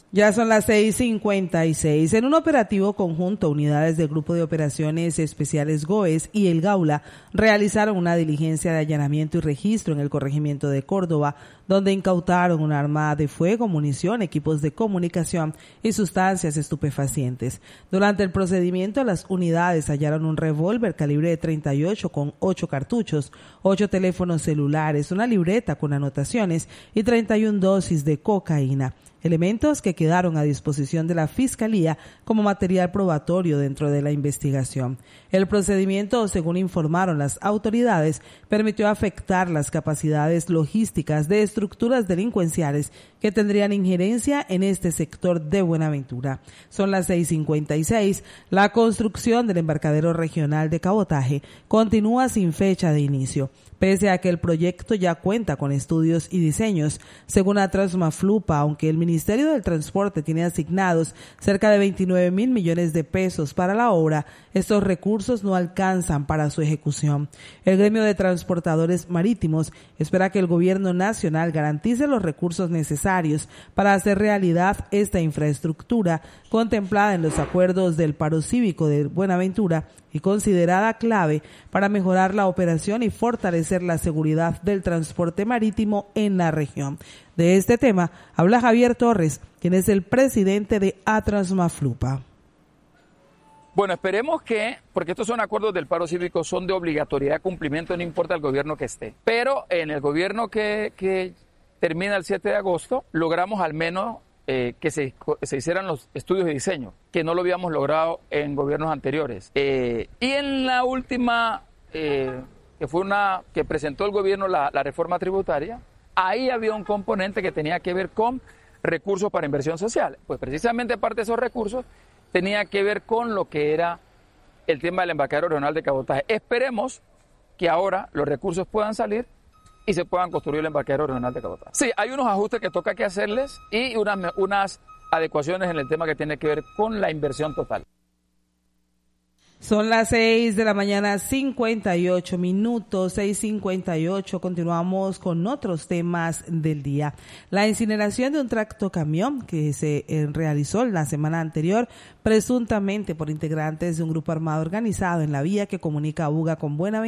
Ya son las 6:56. En un operativo conjunto, unidades del Grupo de Operaciones Especiales GOES y el Gaula realizaron una diligencia de allanamiento y registro en el corregimiento de Córdoba, donde incautaron un arma de fuego, munición, equipos de comunicación y sustancias estupefacientes. Durante el procedimiento, las unidades hallaron un revólver calibre de 38 con 8 cartuchos, 8 teléfonos celulares, una libreta con anotaciones y 31 dosis de cocaína. Elementos que quedaron a disposición de la Fiscalía como material probatorio dentro de la investigación. El procedimiento, según informaron las autoridades, permitió afectar las capacidades logísticas de estructuras delincuenciales que tendrían injerencia en este sector de Buenaventura. Son las 6:56. La construcción del embarcadero regional de cabotaje continúa sin fecha de inicio, pese a que el proyecto ya cuenta con estudios y diseños. Según Atrasmaflupa, aunque el Ministerio del Transporte tiene asignados cerca de 29,000 millones de pesos para la obra, estos recursos no alcanzan para su ejecución. El gremio de transportadores marítimos espera que el gobierno nacional garantice los recursos necesarios para hacer realidad esta infraestructura contemplada en los acuerdos del paro cívico de Buenaventura y considerada clave para mejorar la operación y fortalecer la seguridad del transporte marítimo en la región. De este tema habla Javier Torres, quien es el presidente de Atrasmaflupa. Bueno, esperemos que, porque estos son acuerdos del paro cívico, son de obligatoriedad de cumplimiento, no importa el gobierno que esté. Pero en el gobierno que termina el 7 de agosto, logramos al menos que se hicieran los estudios de diseño, que no lo habíamos logrado en gobiernos anteriores. Y en la última, que presentó el gobierno la reforma tributaria, ahí había un componente que tenía que ver con recursos para inversión social. Pues precisamente parte de esos recursos tenía que ver con lo que era el tema del embarcadero regional de cabotaje. Esperemos que ahora los recursos puedan salir y se puedan construir el embarcadero regional de cabotaje. Sí, hay unos ajustes que toca que hacerles y unas adecuaciones en el tema que tiene que ver con la inversión total. Son las 6:58 a.m, 6:58. Continuamos con otros temas del día. La incineración de un tractocamión que se realizó la semana anterior, presuntamente por integrantes de un grupo armado organizado en la vía que comunica a Buga con Buenaventura,